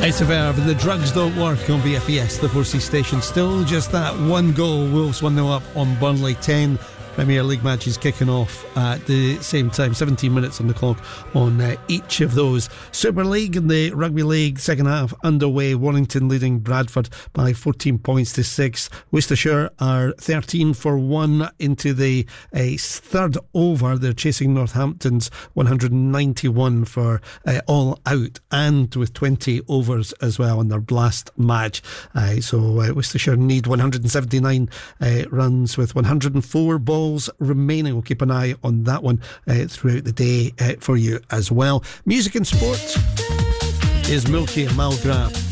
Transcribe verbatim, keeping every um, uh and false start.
It's a verb, and the drugs don't work on B F E S, the four C station. Still just that one goal. Wolves one nil up on Burnley. ten Premier League matches kicking off at the same time, seventeen minutes on the clock on uh, each of those. Super League and the Rugby League second half underway. Warrington leading Bradford by fourteen points to six. Worcestershire are thirteen for one into the uh, third over. They're chasing Northampton's one hundred ninety-one for uh, all out, and with twenty overs as well in their last match. Uh, so uh, Worcestershire need one hundred seventy-nine uh, runs with one hundred four balls remaining. We'll keep an eye on that one uh, throughout the day uh, for you as well. Music and sport is Milky and Malgraf.